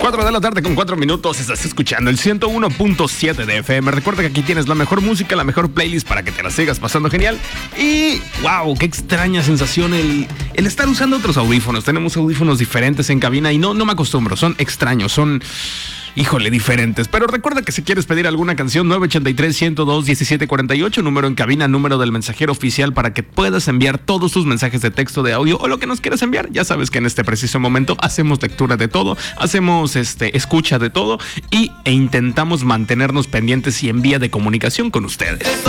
4 de la tarde con 4 minutos, estás escuchando el 101.7 de FM. Recuerda que aquí tienes la mejor música, la mejor playlist para que te la sigas pasando genial. Y wow, qué extraña sensación el estar usando otros audífonos. Tenemos audífonos diferentes en cabina y no me acostumbro, son extraños, son... Híjole, diferentes. Pero recuerda que si quieres pedir alguna canción, 983-102-1748, número en cabina, número del mensajero oficial para que puedas enviar todos tus mensajes de texto, de audio o lo que nos quieras enviar. Ya sabes que en este preciso momento hacemos lectura de todo, hacemos escucha de todo e intentamos mantenernos pendientes y en vía de comunicación con ustedes.